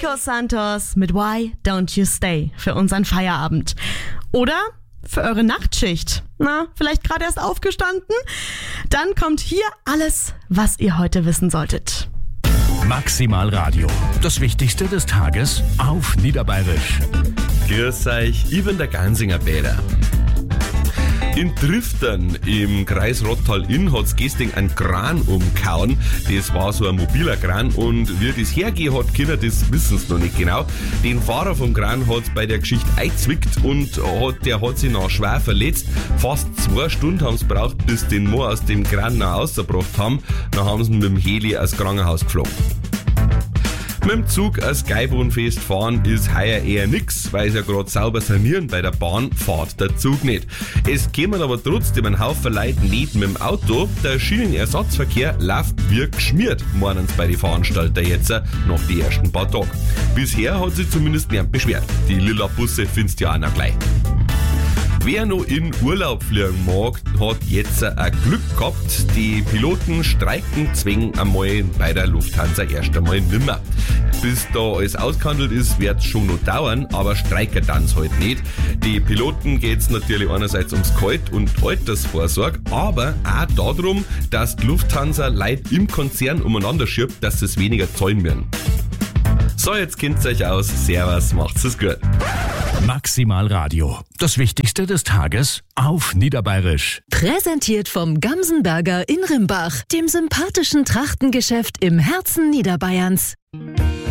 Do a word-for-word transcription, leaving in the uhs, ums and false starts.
Nico Santos mit Why Don't You Stay für unseren Feierabend. Oder für eure Nachtschicht. Na, vielleicht gerade erst aufgestanden? Dann kommt hier alles, was ihr heute wissen solltet. Maximal Radio. Das Wichtigste des Tages auf Niederbayerisch. Grüß euch, ich bin der Gansinger Bäder. In Triftern im Kreis Rottal-Inn hat's gestern einen Kran umgehauen. Das war so ein mobiler Kran und wie das hergehen hat können, das wissen sie noch nicht genau. Den Fahrer vom Kran hat's bei der Geschichte eingezwickt und hat, der hat sich noch schwer verletzt. Fast zwei Stunden haben's gebraucht, bis den Mo aus dem Kran noch rausgebracht haben. Dann haben sie ihn mit dem Heli aus Krankenhaus geflogen. Mit dem Zug als Geibohnfest fahren ist heuer eher nix, weil sie ja gerade sauber sanieren bei der Bahn, fährt der Zug nicht. Es kämen aber trotzdem ein Haufen Leute nicht mit dem Auto. Der Schienenersatzverkehr läuft wie geschmiert, meinen sie bei den Veranstaltern jetzt nach den ersten paar Tagen. Bisher hat sich zumindest niemand beschwert. Die lila Busse findest du ja auch noch gleich. Wer noch in Urlaub fliegen mag, hat jetzt ein Glück gehabt. Die Piloten streiken zwingen einmal bei der Lufthansa erst einmal nimmer. Bis da alles ausgehandelt ist, wird es schon noch dauern, aber streiken tan's halt nicht. Die Piloten geht's natürlich einerseits ums Gehalt und Altersvorsorge, aber auch darum, dass die Lufthansa Leute im Konzern umeinander schiebt, dass sie es weniger zahlen werden. So, jetzt kennt's euch aus. Servus, macht's es gut. Maximal Radio. Das Wichtigste des Tages auf Niederbayerisch. Präsentiert vom Gamsenberger in Rimbach, dem sympathischen Trachtengeschäft im Herzen Niederbayerns.